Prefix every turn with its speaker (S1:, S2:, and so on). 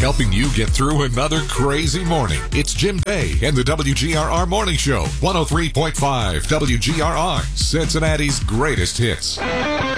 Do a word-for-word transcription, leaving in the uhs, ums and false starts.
S1: helping you get through another crazy morning. It's Jim Day and the W G R R Morning Show, one oh three point five W G R R, Cincinnati's greatest hits.